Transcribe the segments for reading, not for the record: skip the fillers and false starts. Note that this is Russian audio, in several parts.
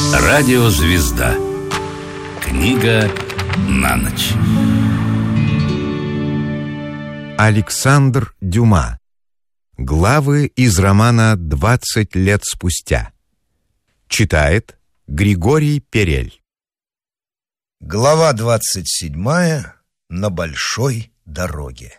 Радиозвезда. Книга на ночь. Александр Дюма. Главы из романа «20 лет спустя». Читает Григорий Перель. Глава 27. На большой дороге.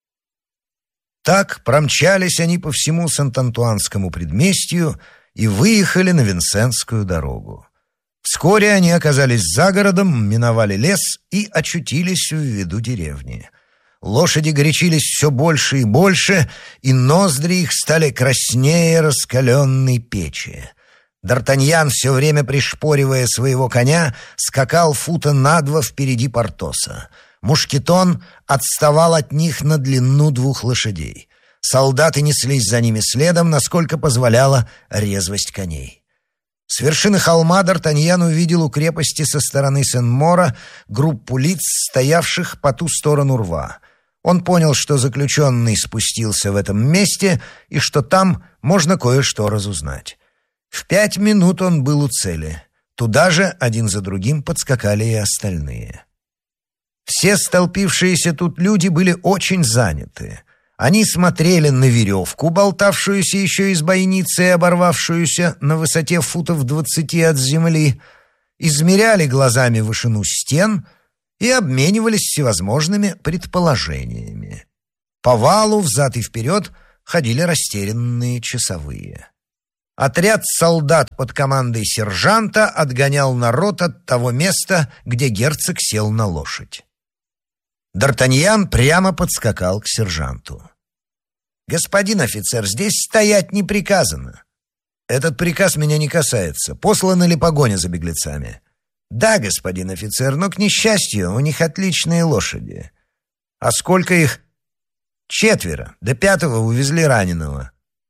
Так промчались они по всему Сент-Антуанскому предместью и выехали на Винсентскую дорогу. Вскоре они оказались за городом, миновали лес и очутились в виду деревни. Лошади горячились все больше и больше, и ноздри их стали краснее раскаленной печи. Д'Артаньян, все время пришпоривая своего коня, скакал фута на 2 впереди Портоса. Мушкетон отставал от них на длину 2 лошадей. Солдаты неслись за ними следом, насколько позволяла резвость коней. С вершины холма Д'Артаньян увидел у крепости со стороны Сен-Мора группу лиц, стоявших по ту сторону рва. Он понял, что заключенный спустился в этом месте и что там можно кое-что разузнать. В 5 минут он был у цели. Туда же один за другим подскакали и остальные. Все столпившиеся тут люди были очень заняты. Они смотрели на веревку, болтавшуюся еще из бойницы и оборвавшуюся на высоте футов 20 от земли, измеряли глазами вышину стен и обменивались всевозможными предположениями. По валу взад и вперед ходили растерянные часовые. Отряд солдат под командой сержанта отгонял народ от того места, где герцог сел на лошадь. Д'Артаньян прямо подскакал к сержанту. «Господин офицер, здесь стоять не приказано». «Этот приказ меня не касается. Послана ли погоня за беглецами?» «Да, господин офицер, но, к несчастью, у них отличные лошади». «А сколько их?» «4. До 5-го увезли раненого».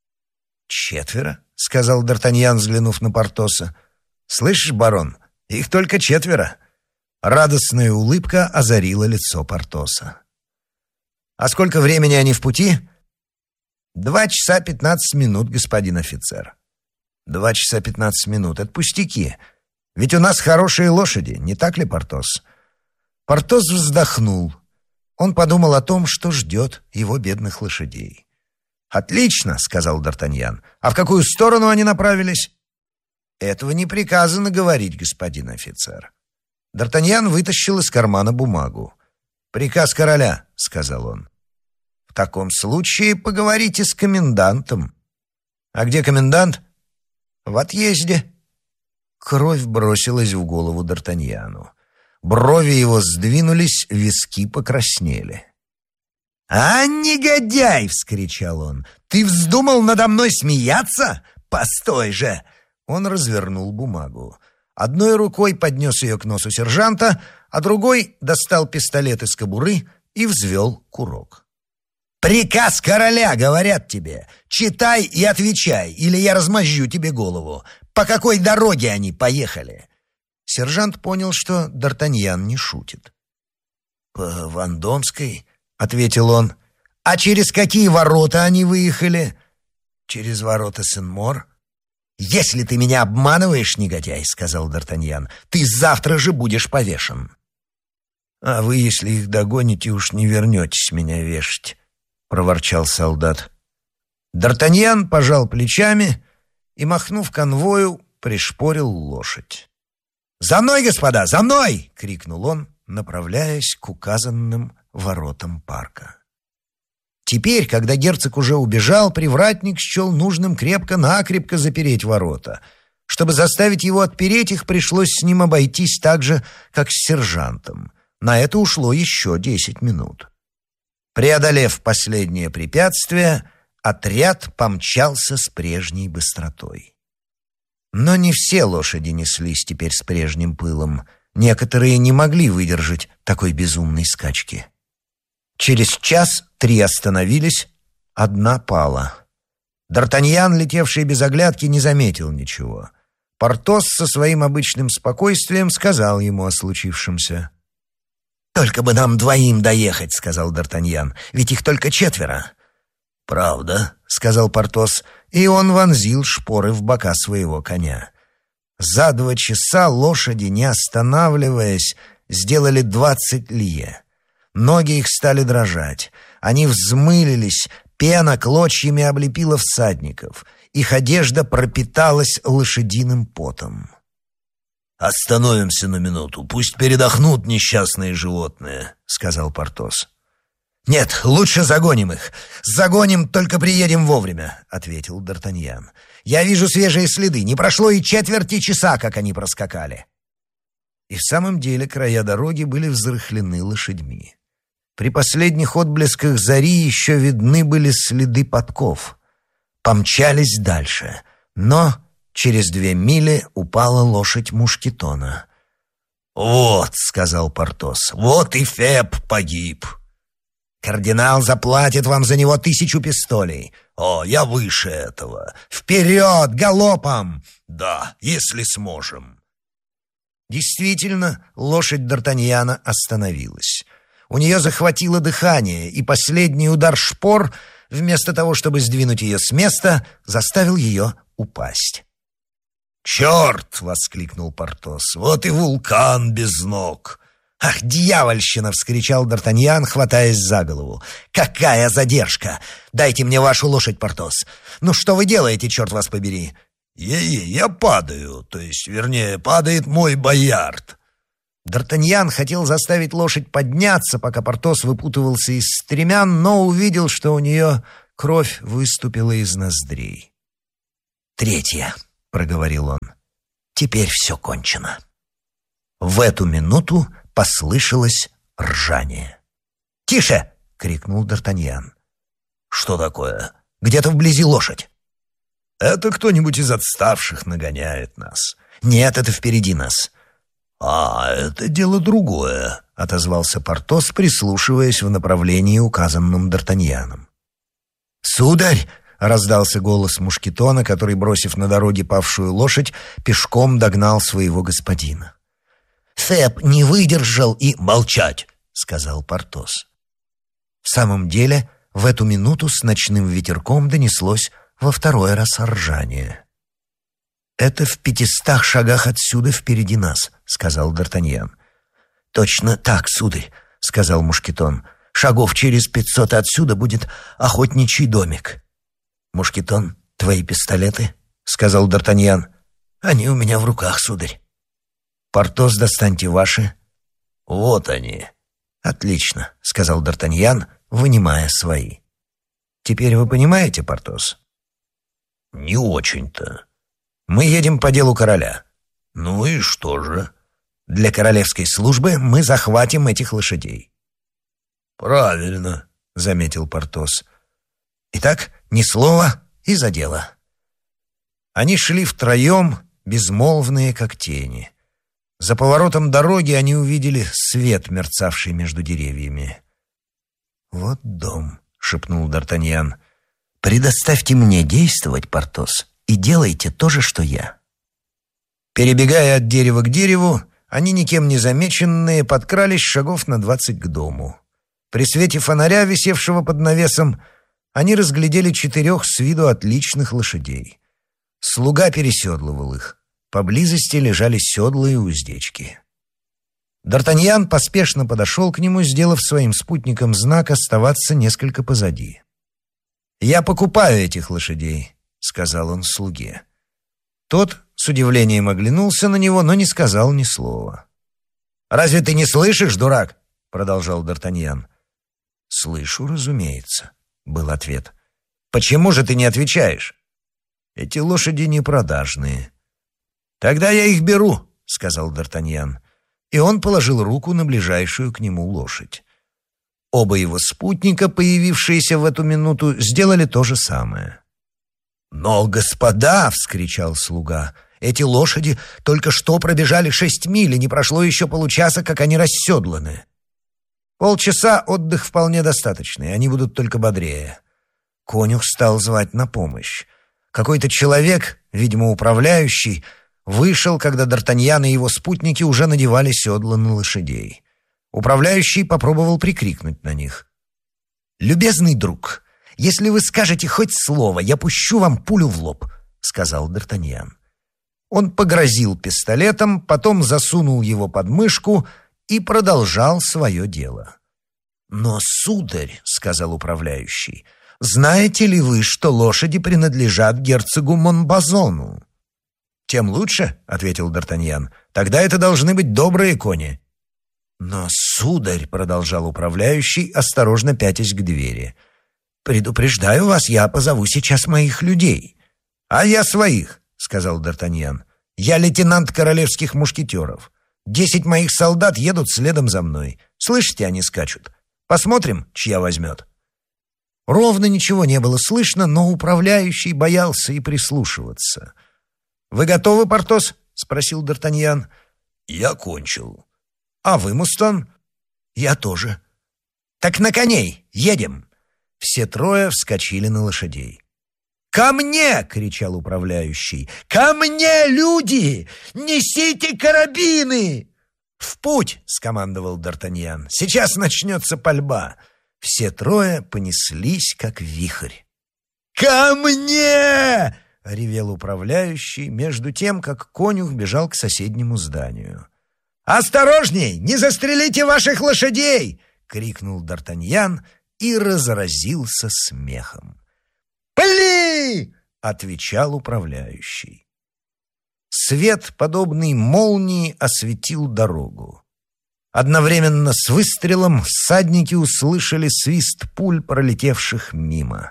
«4?» — сказал Д'Артаньян, взглянув на Портоса. «Слышишь, барон, их только 4». Радостная улыбка озарила лицо Портоса. «А сколько времени они в пути?» 2 часа 15 минут, господин офицер. 2 часа 15 минут — это пустяки. Ведь у нас хорошие лошади, не так ли, Портос?» Портос вздохнул. Он подумал о том, что ждет его бедных лошадей. «Отлично», — сказал Д'Артаньян. «А в какую сторону они направились?» «Этого не приказано говорить, господин офицер». Д'Артаньян вытащил из кармана бумагу. «Приказ короля», — сказал он. «В таком случае поговорите с комендантом». «А где комендант?» «В отъезде». Кровь бросилась в голову Д'Артаньяну. Брови его сдвинулись, виски покраснели. «А, негодяй!» — вскричал он. «Ты вздумал надо мной смеяться? Постой же!» Он развернул бумагу. Одной рукой поднес ее к носу сержанта, а другой достал пистолет из кобуры и взвел курок. «Приказ короля, говорят тебе! Читай и отвечай, или я размозжу тебе голову! По какой дороге они поехали?» Сержант понял, что Д'Артаньян не шутит. «По Вандомской», — ответил он. «А через какие ворота они выехали?» «Через ворота Сен-Мор». «Если ты меня обманываешь, негодяй, — сказал Д'Артаньян, — ты завтра же будешь повешен». «А вы, если их догоните, уж не вернетесь меня вешать», — проворчал солдат. Д'Артаньян пожал плечами и, махнув конвою, пришпорил лошадь. «За мной, господа, за мной!» — крикнул он, направляясь к указанным воротам парка. Теперь, когда герцог уже убежал, привратник счел нужным крепко-накрепко запереть ворота. Чтобы заставить его отпереть их, пришлось с ним обойтись так же, как с сержантом. На это ушло еще 10 минут. Преодолев последнее препятствие, отряд помчался с прежней быстротой. Но не все лошади неслись теперь с прежним пылом. Некоторые не могли выдержать такой безумной скачки. Через час 3 остановились, 1 пала. Д'Артаньян, летевший без оглядки, не заметил ничего. Портос со своим обычным спокойствием сказал ему о случившемся. «Только бы нам 2 доехать», — сказал Д'Артаньян, — «ведь их только 4». «Правда», — сказал Портос, и он вонзил шпоры в бока своего коня. За 2 часа лошади, не останавливаясь, сделали 20 лье. Ноги их стали дрожать. Они взмылились, пена клочьями облепила всадников. Их одежда пропиталась лошадиным потом. «Остановимся на минуту, пусть передохнут несчастные животные», — сказал Портос. «Нет, лучше загоним их. Загоним, только приедем вовремя», — ответил Д'Артаньян. «Я вижу свежие следы. Не прошло и четверти часа, как они проскакали». И в самом деле края дороги были взрыхлены лошадьми. При последних отблесках зари еще видны были следы подков. Помчались дальше, но через 2 мили упала лошадь Мушкетона. «Вот», — сказал Портос, — «вот и Феб погиб». «Кардинал заплатит вам за него 1000 пистолей». «О, я выше этого». «Вперед, галопом!» «Да, если сможем». Действительно, лошадь Д'Артаньяна остановилась. У нее захватило дыхание, и последний удар шпор, вместо того, чтобы сдвинуть ее с места, заставил ее упасть. «Черт!» — воскликнул Портос. «Вот и вулкан без ног!» «Ах, дьявольщина!» — вскричал Д'Артаньян, хватаясь за голову. «Какая задержка! Дайте мне вашу лошадь, Портос! Ну что вы делаете, черт вас побери?» Я падаю, то есть, вернее, падает мой боярд». Д'Артаньян хотел заставить лошадь подняться, пока Портос выпутывался из стремян, но увидел, что у нее кровь выступила из ноздрей. «Третья», — проговорил он. «Теперь все кончено». В эту минуту послышалось ржание. «Тише!» — крикнул Д'Артаньян. «Что такое?» «Где-то вблизи лошадь». «Это кто-нибудь из отставших нагоняет нас». «Нет, это впереди нас». «А, это дело другое», — отозвался Портос, прислушиваясь в направлении, указанном Д'Артаньяном. «Сударь!» — раздался голос Мушкетона, который, бросив на дороге павшую лошадь, пешком догнал своего господина. «Феб не выдержал и...» «Молчать!» — сказал Портос. В самом деле, в эту минуту с ночным ветерком донеслось во 2-й раз ржание. «Это в 500 шагах отсюда впереди нас», — сказал Д'Артаньян. «Точно так, сударь», — сказал Мушкетон. «Шагов через 500 отсюда будет охотничий домик». «Мушкетон, твои пистолеты?» — сказал Д'Артаньян. «Они у меня в руках, сударь». «Портос, достаньте ваши». «Вот они». «Отлично», — сказал Д'Артаньян, вынимая свои. «Теперь вы понимаете, Портос?» «Не очень-то». «Мы едем по делу короля». «Ну и что же?» «Для королевской службы мы захватим этих лошадей». «Правильно», — заметил Портос. «Итак, ни слова и за дело». Они шли втроем, безмолвные, как тени. За поворотом дороги они увидели свет, мерцавший между деревьями. «Вот дом», — шепнул Д'Артаньян. «Предоставьте мне действовать, Портос, и делайте то же, что я». Перебегая от дерева к дереву, они, никем не замеченные, подкрались шагов на 20 к дому. При свете фонаря, висевшего под навесом, они разглядели 4 с виду отличных лошадей. Слуга переседлывал их. Поблизости лежали седла и уздечки. Д'Артаньян поспешно подошел к нему, сделав своим спутникам знак оставаться несколько позади. «Я покупаю этих лошадей», — сказал он слуге. Тот с удивлением оглянулся на него, но не сказал ни слова. «Разве ты не слышишь, дурак?» — продолжал Д'Артаньян. «Слышу, разумеется», — был ответ. «Почему же ты не отвечаешь?» «Эти лошади непродажные». «Тогда я их беру», — сказал Д'Артаньян. И он положил руку на ближайшую к нему лошадь. Оба его спутника, появившиеся в эту минуту, сделали то же самое. «Но, господа!» — вскричал слуга. «Эти лошади только что пробежали 6 миль, и не прошло еще получаса, как они расседланы. Полчаса отдых вполне достаточный, они будут только бодрее». Конюх стал звать на помощь. Какой-то человек, видимо, управляющий, вышел, когда Д'Артаньян и его спутники уже надевали седла на лошадей. Управляющий попробовал прикрикнуть на них. «Любезный друг, если вы скажете хоть слово, я пущу вам пулю в лоб», — сказал Д'Артаньян. Он погрозил пистолетом, потом засунул его под мышку и продолжал свое дело. «Но, сударь, — сказал управляющий, — знаете ли вы, что лошади принадлежат герцогу Монбазону?» «Тем лучше, — ответил Д'Артаньян, — тогда это должны быть добрые кони». «Но, сударь, — продолжал управляющий, осторожно пятясь к двери, — предупреждаю вас, я позову сейчас моих людей». «А я своих, — сказал Д'Артаньян. «Я лейтенант королевских мушкетеров. 10 моих солдат едут следом за мной. Слышите, они скачут. Посмотрим, чья возьмет». Ровно ничего не было слышно, но управляющий боялся и прислушиваться. «Вы готовы, Портос?» — спросил Д'Артаньян. «Я кончил». «А вы, Мустон?» «Я тоже». «Так на коней! Едем!» Все трое вскочили на лошадей. «Ко мне!» — кричал управляющий. «Ко мне, люди! Несите карабины!» «В путь!» — скомандовал Д'Артаньян. «Сейчас начнется пальба». Все трое понеслись, как вихрь. «Ко мне!» — ревел управляющий, между тем, как конюх бежал к соседнему зданию. «Осторожней! Не застрелите ваших лошадей!» — крикнул Д'Артаньян и разразился смехом. «Пли!» — отвечал управляющий. Свет, подобный молнии, осветил дорогу. Одновременно с выстрелом всадники услышали свист пуль, пролетевших мимо.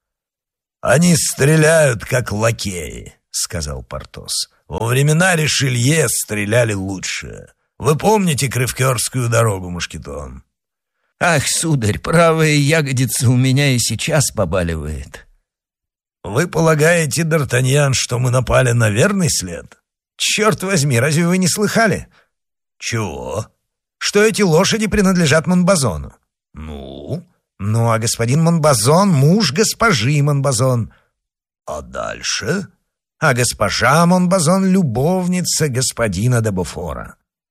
«Они стреляют, как лакеи», — сказал Портос. «Во времена Ришелье стреляли лучше. Вы помните Кревкёрскую дорогу, Мушкетон?» «Ах, сударь, правая ягодица у меня и сейчас побаливает». «Вы полагаете, Д'Артаньян, что мы напали на верный след?» «Черт возьми, разве вы не слыхали?» «Чего?» «Что эти лошади принадлежат Монбазону». «Ну?» «Ну, а господин Монбазон — муж госпожи Монбазон». «А дальше?» «А госпожа Монбазон — любовница господина де Бофора».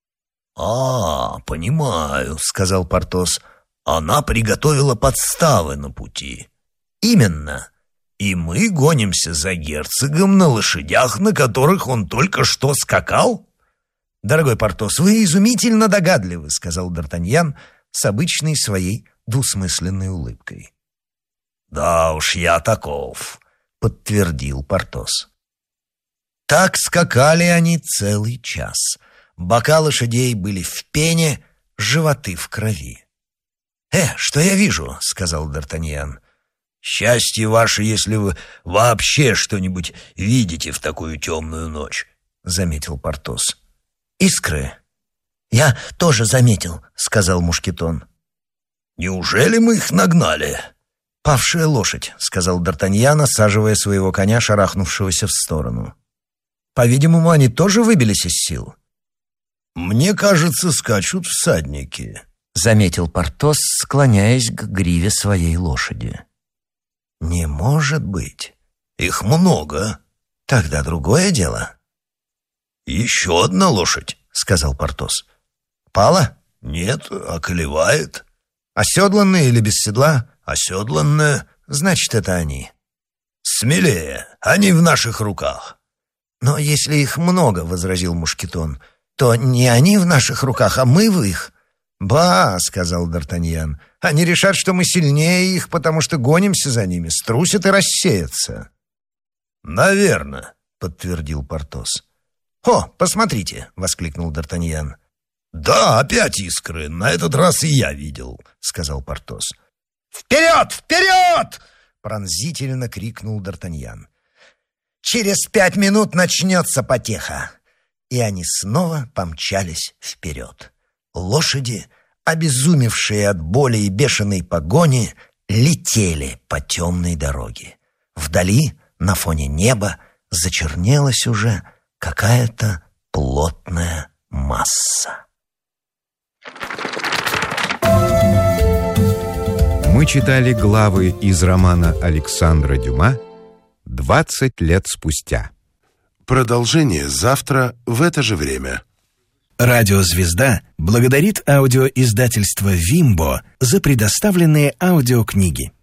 Понимаю», — сказал Портос. «Она приготовила подставы на пути». «Именно». «И мы гонимся за герцогом на лошадях, на которых он только что скакал?» «Дорогой Портос, вы изумительно догадливы», — сказал Д'Артаньян с обычной своей двусмысленной улыбкой. «Да уж, я таков», — подтвердил Портос. Так скакали они целый час. Бока лошадей были в пене, животы в крови. «Что я вижу?» — сказал Д'Артаньян. «Счастье ваше, если вы вообще что-нибудь видите в такую темную ночь», — заметил Портос. «Искры». «Я тоже заметил», — сказал Мушкетон. «Неужели мы их нагнали?» «Павшая лошадь», — сказал Д'Артаньян, осаживая своего коня, шарахнувшегося в сторону. «По-видимому, они тоже выбились из сил». «Мне кажется, скачут всадники», — заметил Портос, склоняясь к гриве своей лошади. «Не может быть. Их много. Тогда другое дело». «Еще одна лошадь», — сказал Портос. «Пала?» «Нет, околевает». «Оседланная или без седла?» «Оседланная». «Значит, это они». «Смелее, они в наших руках». «Но если их много, — возразил Мушкетон, — то не они в наших руках, а мы в их». «Ба, — сказал Д'Артаньян, — они решат, что мы сильнее их, потому что гонимся за ними, струсят и рассеются». «Наверно», — подтвердил Портос. «О, посмотрите!» — воскликнул Д'Артаньян. «Да, опять искры, на этот раз и я видел», — сказал Портос. «Вперед! Вперед!» — пронзительно крикнул Д'Артаньян. «Через 5 минут начнется потеха!» И они снова помчались вперед. Лошади, обезумевшие от боли и бешеной погони, летели по темной дороге. Вдали, на фоне неба, зачернелась уже какая-то плотная масса. Мы читали главы из романа Александра Дюма «20 лет спустя». Продолжение завтра в это же время. Радиозвезда благодарит аудиоиздательство «Вимбо» за предоставленные аудиокниги.